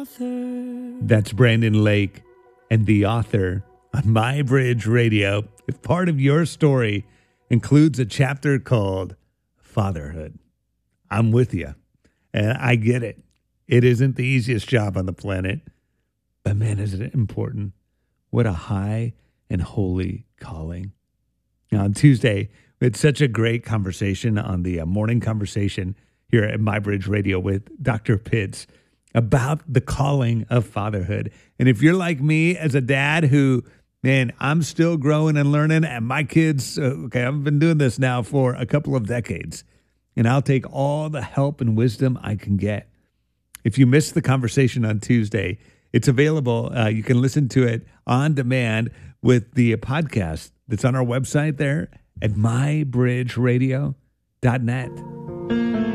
author. That's Brandon Lake and The Author on My Bridge Radio. If part of your story includes a chapter called Fatherhood, I'm with you. And I get it. It isn't the easiest job on the planet. But man, is it important. What a high and holy calling. Now, on Tuesday, we had such a great conversation on the morning conversation here at My Bridge Radio with Dr. Pitts about the calling of fatherhood. And if you're like me as a dad who, man, I'm still growing and learning, and my kids, I've been doing this now for a couple of decades, and I'll take all the help and wisdom I can get. If you missed the conversation on Tuesday, it's available. You can listen to it on demand with the podcast that's on our website there at mybridgeradio.net.